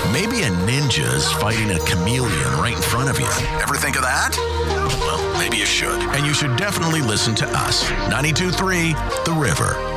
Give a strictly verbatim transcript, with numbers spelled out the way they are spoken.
Maybe a ninja's fighting a chameleon right in front of you. Ever think of that? Well, maybe you should. And you should definitely listen to us. ninety-two point three The River.